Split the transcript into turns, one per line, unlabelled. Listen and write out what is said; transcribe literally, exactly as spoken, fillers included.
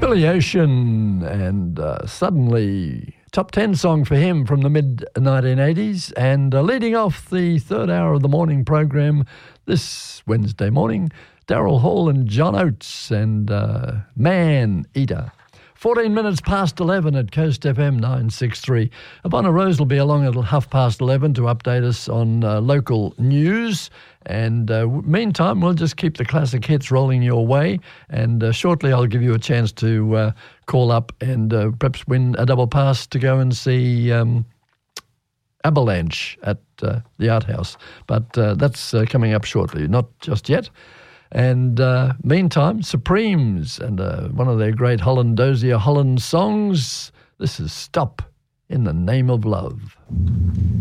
Billy Ocean, and uh, suddenly top ten song for him from the mid nineteen eighties, and uh, leading off the third hour of the morning program this Wednesday morning, Daryl Hall and John Oates and uh, Man Eater. fourteen minutes past eleven at Coast F M nine sixty-three. Ivana Rose will be along at half past eleven to update us on uh, local news. And uh, meantime, we'll just keep the classic hits rolling your way. And uh, shortly, I'll give you a chance to uh, call up and uh, perhaps win a double pass to go and see um, Avalanche at uh, the Art House. But uh, that's uh, coming up shortly, not just yet. And uh, meantime, Supremes and uh, one of their great Holland Dozier Holland songs. This is Stop in the Name of Love.